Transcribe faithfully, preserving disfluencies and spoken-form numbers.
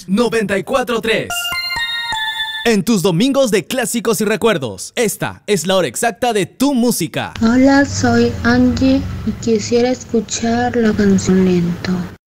Plus noventa y cuatro punto tres. En tus domingos de clásicos y recuerdos, esta es la hora exacta de tu música. Hola, soy Angie y quisiera escuchar la canción Lento.